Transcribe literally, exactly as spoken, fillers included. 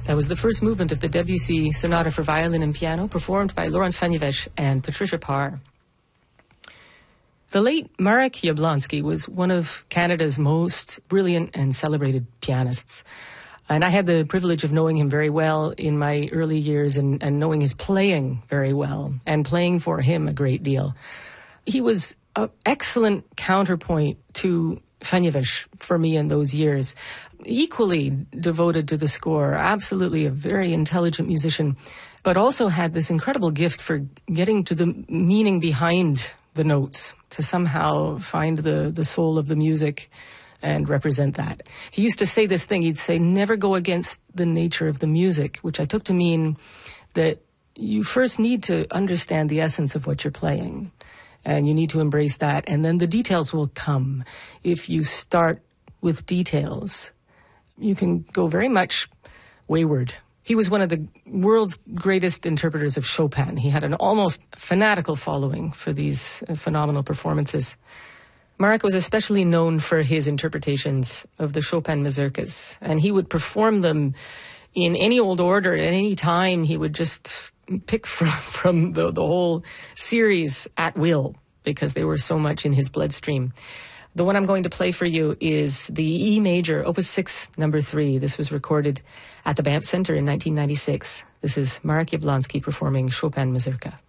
That was the first movement of the Debussy Sonata for Violin and Piano, performed by Laurent Fagnevesh and Patricia Parr. The late Marek Jablonski was one of Canada's most brilliant and celebrated pianists. And I had the privilege of knowing him very well in my early years and, and knowing his playing very well and playing for him a great deal. He was an excellent counterpoint to Fagnevesh for me in those years. Equally devoted to the score, absolutely a very intelligent musician, but also had this incredible gift for getting to the meaning behind the notes, to somehow find the, the soul of the music and represent that. He used to say this thing, he'd say, never go against the nature of the music, which I took to mean that you first need to understand the essence of what you're playing, and you need to embrace that, and then the details will come. If you start with details, you can go very much wayward. He was one of the world's greatest interpreters of Chopin. He had an almost fanatical following for these phenomenal performances. Marek was especially known for his interpretations of the Chopin mazurkas, and he would perform them in any old order at any time. He would just pick from, from the, the whole series at will because they were so much in his bloodstream. The one I'm going to play for you is the E major, Opus six, number three. This was recorded at the Banff Center in nineteen ninety-six. This is Marek Jablonski performing Chopin Mazurka.